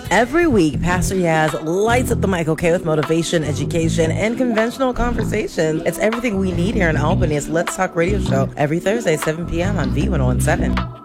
Every week, Pastor Yaz lights up the mic, okay, with motivation, education, and conventional conversation. It's everything we need here in Albany. It's Let's Talk Radio Show every Thursday, 7 p.m. on V117.